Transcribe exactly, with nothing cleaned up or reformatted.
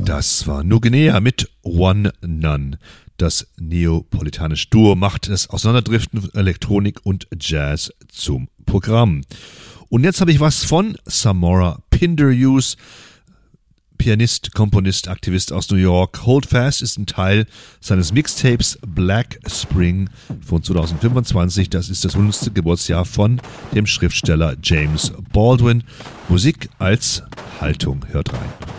Das war Nuguinea mit One None. Das neapolitanische Duo macht das Auseinanderdriften von Elektronik und Jazz zum Programm. Und jetzt habe ich was von Samora Pinderhughes, Pianist, Komponist, Aktivist aus New York. Hold Fast ist ein Teil seines Mixtapes Black Spring von zwanzig fünfundzwanzig. Das ist das hundertste Geburtsjahr von dem Schriftsteller James Baldwin. Musik als Haltung. Hört rein.